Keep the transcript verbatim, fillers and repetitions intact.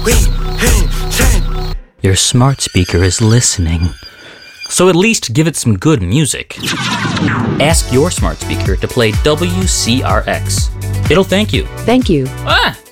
Your smart speaker is listening. So at least give it some good music. Ask your smart speaker to play W C R X. It'll thank you. Thank you. Ah!